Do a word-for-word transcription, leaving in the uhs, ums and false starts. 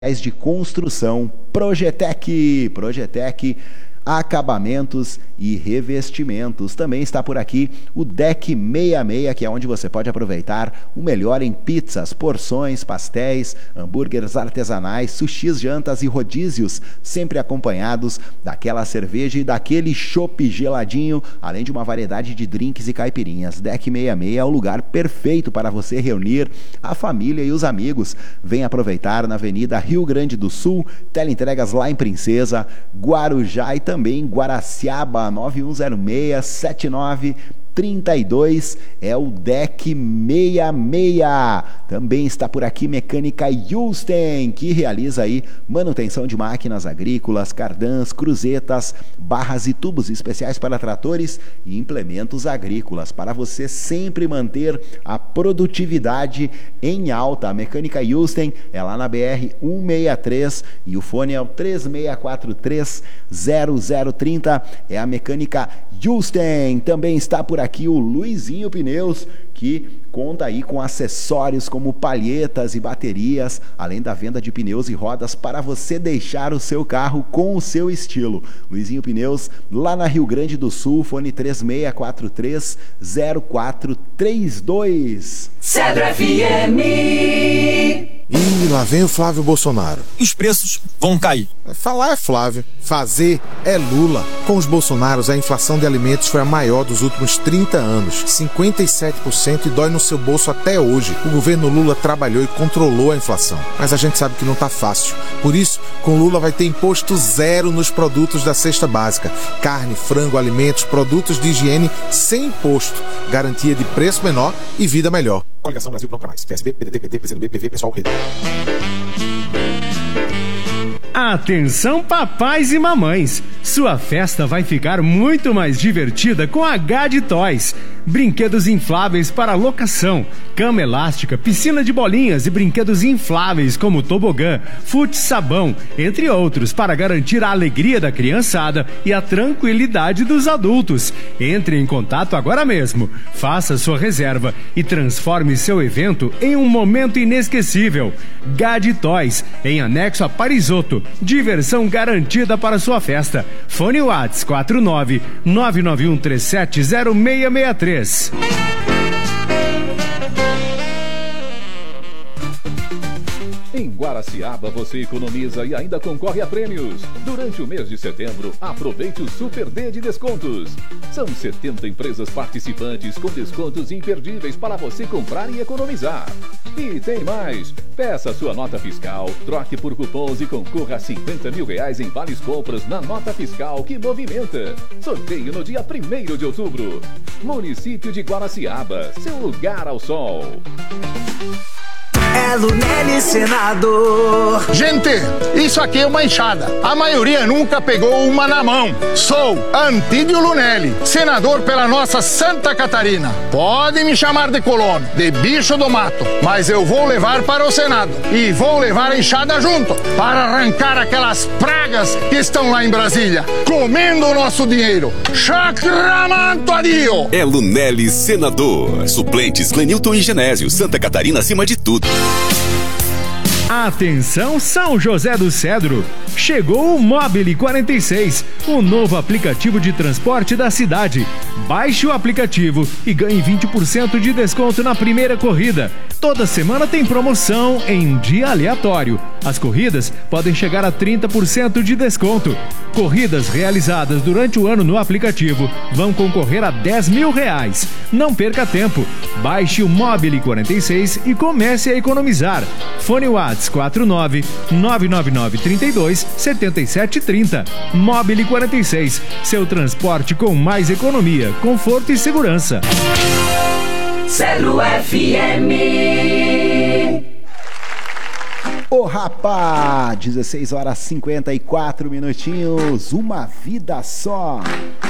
de construção. Projetec, Projetec, acabamentos e revestimentos. Também está por aqui o Deck sessenta e seis, que é onde você pode aproveitar o melhor em pizzas, porções, pastéis, hambúrgueres artesanais, sushis, jantas e rodízios, sempre acompanhados daquela cerveja e daquele chopp geladinho, além de uma variedade de drinks e caipirinhas. Deck sessenta e seis é o lugar perfeito para você reunir a família e os amigos. Vem aproveitar na Avenida Rio Grande do Sul, teleentregas lá em Princesa, Guarujá e também em Guaraciaba. Nove um zero seis, sete nove três dois é o Deck sessenta e seis. Também está por aqui Mecânica Yusten, que realiza aí manutenção de máquinas agrícolas, cardãs, cruzetas, barras e tubos especiais para tratores e implementos agrícolas, para você sempre manter a produtividade em alta. A Mecânica Yusten é lá na B R cento e sessenta e três e o fone é o três seis quatro três, zero zero três zero. É a Mecânica Yusten. Também está por aqui o Luizinho Pneus, que conta aí com acessórios como palhetas e baterias, além da venda de pneus e rodas para você deixar o seu carro com o seu estilo. Luizinho Pneus, lá na Rio Grande do Sul, fone três seis quatro três, zero quatro três dois. Cedro F M. E lá vem o Flávio Bolsonaro. Os preços vão cair. Falar é Flávio, fazer é Lula. Com os Bolsonaros, a inflação de alimentos foi a maior dos últimos trinta anos, cinquenta e sete por cento, e dói no seu bolso até hoje. O governo Lula trabalhou e controlou a inflação, mas a gente sabe que não tá fácil. Por isso, com Lula vai ter imposto zero nos produtos da cesta básica. Carne, frango, alimentos, produtos de higiene sem imposto. Garantia de preço menor e vida melhor. Coligação Brasil Pronto Mais. P S B, P D T, P T, P C do B, P V, Pessoal, Rede. Atenção, papais e mamães! Sua festa vai ficar muito mais divertida com a Gad Toys. Brinquedos infláveis para locação, cama elástica, piscina de bolinhas e brinquedos infláveis como tobogã, fute-sabão, entre outros, para garantir a alegria da criançada e a tranquilidade dos adultos. Entre em contato agora mesmo, faça sua reserva e transforme seu evento em um momento inesquecível. Gad Toys, em anexo a Parisotto. Diversão garantida para sua festa. Fone Whats quatro nove nove nove um três sete zero seis seis três. Em Guaraciaba você economiza e ainda concorre a prêmios. Durante o mês de setembro, aproveite o Super D de descontos. São setenta empresas participantes com descontos imperdíveis para você comprar e economizar. E tem mais! Peça sua nota fiscal, troque por cupons e concorra a cinquenta mil reais em vales compras na nota fiscal que movimenta. Sorteio no dia primeiro de outubro. Município de Guaraciaba, seu lugar ao sol. É Lunelli Senador. Gente, isso aqui é uma enxada. A maioria nunca pegou uma na mão. Sou Antídio Lunelli, senador pela nossa Santa Catarina. Pode me chamar de colono, de bicho do mato, mas eu vou levar para o Senado. E vou levar a enxada junto, para arrancar aquelas pragas que estão lá em Brasília, comendo o nosso dinheiro. Chacramanto adio! É Lunelli Senador. Suplentes Clenilton e Genésio. Santa Catarina acima de tudo. Atenção, São José do Cedro! Chegou o Mobile quarenta e seis, o novo aplicativo de transporte da cidade. Baixe o aplicativo e ganhe vinte por cento de desconto na primeira corrida. Toda semana tem promoção em um dia aleatório. As corridas podem chegar a trinta por cento de desconto. Corridas realizadas durante o ano no aplicativo vão concorrer a dez mil reais. Não perca tempo. Baixe o Mobile quarenta e seis e comece a economizar. Fone Whats quatro nove nove nove nove três dois sete sete três zero. Mobile quarenta e seis, seu transporte com mais economia, conforto e segurança. Cedro F M. Ô rapá, dezesseis horas e cinquenta e quatro minutinhos, uma vida só.